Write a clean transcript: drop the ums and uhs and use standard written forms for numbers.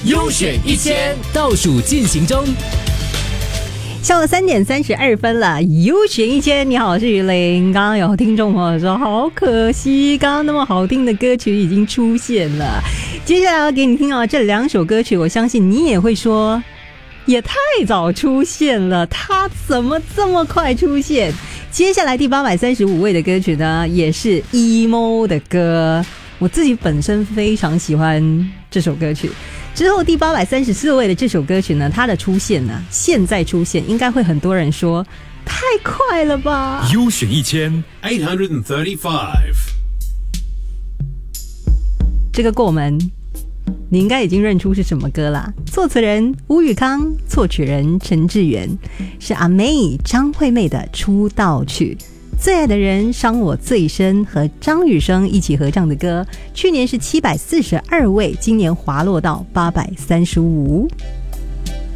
优选1000倒数进行中。 下午3点32分了，优选1000，你好，我是于玲。刚刚有听众朋友说，好可惜，刚刚那么好听的歌曲已经出现了。接下来要给你听到这2首歌曲，我相信你也会说，也太早出现了，它怎么这么快出现？接下来第835位的歌曲呢，也是 emo 的歌，我自己本身非常喜欢这首歌曲。之后第834位的这首歌曲呢，它的出现呢，现在出现应该会很多人说太快了吧。 优选1000 这个过门你应该已经认出是什么歌啦。作词人吴宇康，作曲人陈志远，是阿妹张惠妹的出道曲。最爱的人伤我最深和张雨生一起合唱的歌，去年是742位，今年滑落到835。